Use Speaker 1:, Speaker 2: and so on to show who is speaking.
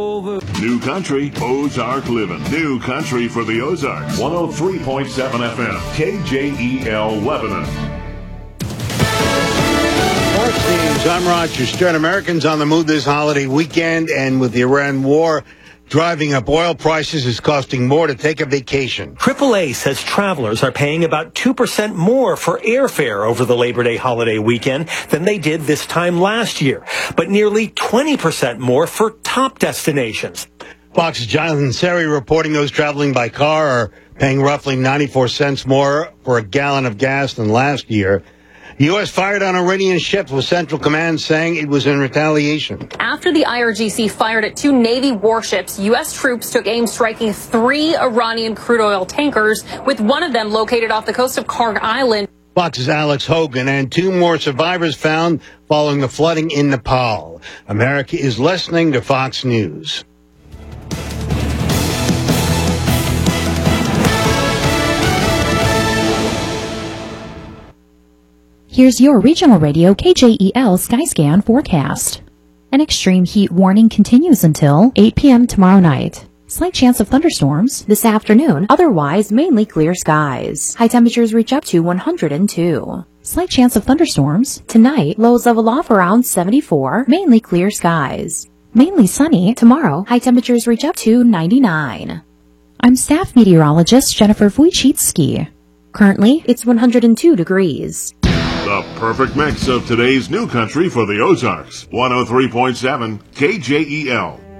Speaker 1: New Country, Ozark Living. New Country for the Ozarks. 103.7 FM, KJEL Lebanon.
Speaker 2: Sports teams, I'm Roger Stern. Americans on the move this holiday weekend, and with the Iran war driving up oil prices, is costing more to take a vacation.
Speaker 3: AAA says travelers are paying about 2% more for airfare over the Labor Day holiday weekend than they did this time last year, but nearly 20% more for top destinations.
Speaker 2: Fox's Jonathan Seri reporting those traveling by car are paying roughly 94 cents more for a gallon of gas than last year. The U.S. fired on Iranian ships, with Central Command saying it was in retaliation.
Speaker 4: After the IRGC fired at 2 Navy warships, U.S. troops took aim striking 3 Iranian crude oil tankers, with one of them located off the coast of Karg Island.
Speaker 2: Fox's Alex Hogan, and 2 more survivors found following the flooding in Nepal. America is listening to Fox News.
Speaker 5: Here's your regional radio KJEL Skyscan forecast. An extreme heat warning continues until 8 p.m. tomorrow night. Slight chance of thunderstorms this afternoon, otherwise mainly clear skies. High temperatures reach up to 102. Slight chance of thunderstorms tonight, lows level off around 74, mainly clear skies. Mainly sunny tomorrow, high temperatures reach up to 99. I'm staff meteorologist Jennifer Wojcicki. Currently, it's 102 degrees.
Speaker 1: The perfect mix of today's New Country for the Ozarks. 103.7 KJEL.